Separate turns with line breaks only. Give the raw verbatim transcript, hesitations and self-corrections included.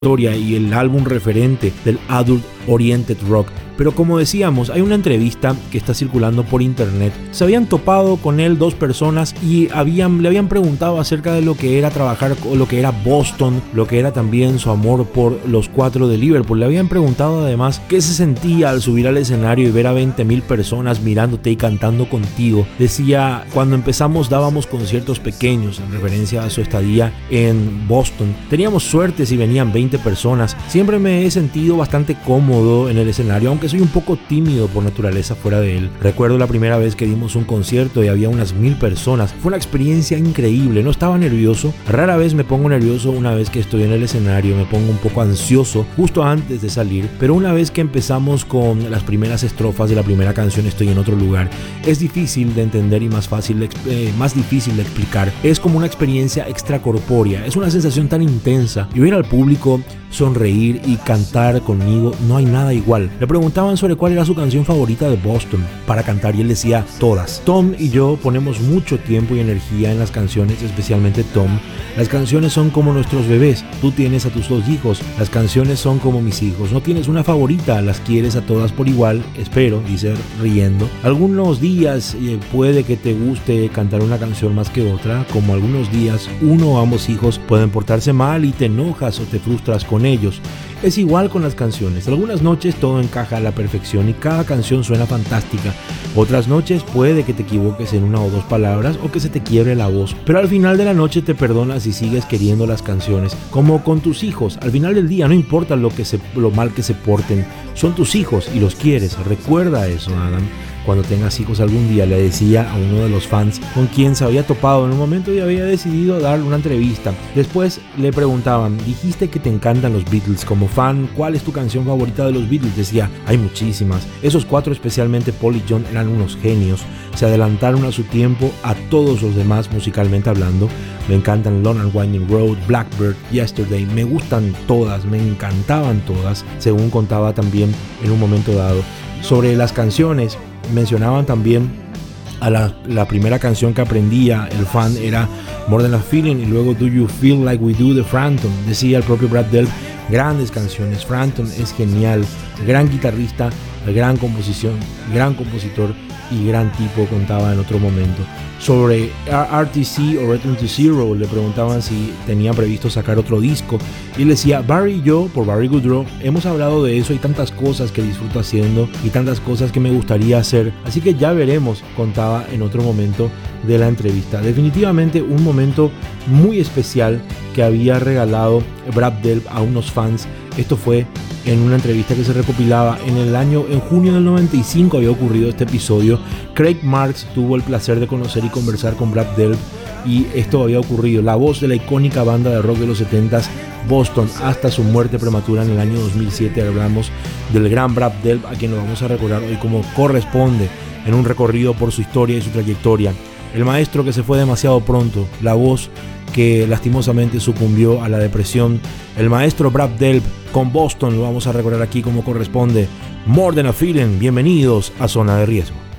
historia y el álbum referente del Adult Oriented Rock. Pero como decíamos, hay una entrevista que está circulando por internet. Se habían topado con él dos personas y habían, le habían preguntado acerca de lo que era trabajar, o lo que era Boston, lo que era también su amor por los Cuatro de Liverpool. Le habían preguntado además qué se sentía al subir al escenario y ver a veinte mil personas mirándote y cantando contigo. Decía, cuando empezamos dábamos conciertos pequeños, en referencia a su estadía en Boston. Teníamos suerte si venían veinte personas. Siempre me he sentido bastante cómodo en el escenario, aunque soy un poco tímido por naturaleza fuera de él. Recuerdo la primera vez que dimos un concierto y había unas mil personas. Fue una experiencia increíble, no estaba nervioso. Rara vez me pongo nervioso una vez que estoy en el escenario, me pongo un poco ansioso justo antes de salir, pero una vez que empezamos con las primeras estrofas de la primera canción estoy en otro lugar. Es difícil de entender y más fácil, eh, más difícil de explicar. Es como una experiencia extracorpórea, es una sensación tan intensa y ver al público sonreír y cantar conmigo, no hay nada igual. Le preguntaban sobre cuál era su canción favorita de Boston para cantar y él decía todas. Tom y yo ponemos mucho tiempo y energía en las canciones, especialmente Tom. Las canciones son como nuestros bebés. Tú tienes a tus dos hijos, las canciones son como mis hijos. No tienes una favorita, las quieres a todas por igual, espero, dice riendo. Algunos días eh, puede que te guste cantar una canción más que otra, como algunos días uno o ambos hijos pueden portarse mal y te enojas o te frustras con ellos. Es igual con las canciones. Algunas noches todo encaja a la perfección y cada canción suena fantástica. Otras noches puede que te equivoques en una o dos palabras o que se te quiebre la voz. Pero al final de la noche te perdonas y sigues queriendo las canciones. Como con tus hijos. Al final del día no importa lo, que se, lo mal que se porten. Son tus hijos y los quieres. Recuerda eso, Adam. Cuando tengas hijos algún día, le decía a uno de los fans con quien se había topado en un momento y había decidido dar una entrevista. Después le preguntaban, dijiste que te encantan los Beatles. Como fan, ¿cuál es tu canción favorita de los Beatles? Decía, hay muchísimas. Esos cuatro, especialmente Paul y John, eran unos genios. Se adelantaron a su tiempo a todos los demás musicalmente hablando. Me encantan Long and Winding Road, Blackbird, Yesterday. Me gustan todas, me encantaban todas, según contaba también en un momento dado. Sobre las canciones, mencionaban también a la, la primera canción que aprendía el fan era More Than a Feeling y luego Do You Feel Like We Do de Frampton. Decía el propio Brad Delp, grandes canciones. Frampton es genial, gran guitarrista, gran composición, gran compositor y gran tipo, contaba en otro momento. Sobre R T C o Return to Zero le preguntaban si tenía previsto sacar otro disco y él decía, Barry y yo, por Barry Goodrow, hemos hablado de eso y tantas cosas que disfruto haciendo y tantas cosas que me gustaría hacer, así que ya veremos, contaba en otro momento de la entrevista. Definitivamente un momento muy especial que había regalado Brad Delp a unos fans. Esto fue en una entrevista que se recopilaba en el año, en junio del noventa y cinco había ocurrido este episodio. Craig Marks tuvo el placer de conocer y conversar con Brad Delp y esto había ocurrido. La voz de la icónica banda de rock de los setentas, Boston, hasta su muerte prematura en el año dos mil siete. Hablamos del gran Brad Delp, a quien lo vamos a recordar hoy como corresponde en un recorrido por su historia y su trayectoria. El maestro que se fue demasiado pronto, la voz que lastimosamente sucumbió a la depresión, el maestro Brad Delp con Boston, lo vamos a recordar aquí como corresponde. More Than a Feeling, bienvenidos a Zona de Riesgo.